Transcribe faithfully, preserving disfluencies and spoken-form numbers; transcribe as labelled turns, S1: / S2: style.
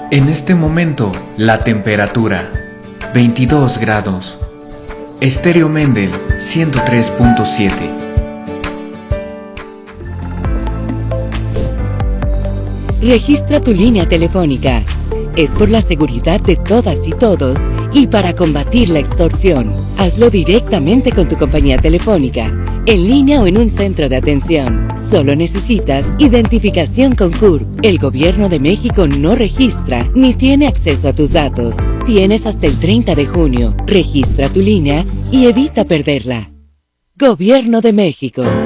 S1: En este momento, la temperatura veintidós grados. Estéreo Mendel ciento tres punto siete.
S2: Registra tu línea telefónica. Es por la seguridad de todas y todos y para combatir la extorsión. Hazlo directamente con tu compañía telefónica, en línea o en un centro de atención. Solo necesitas identificación con C U R P. El Gobierno de México no registra ni tiene acceso a tus datos. Tienes hasta el treinta de junio. Registra tu línea y evita perderla. Gobierno de México.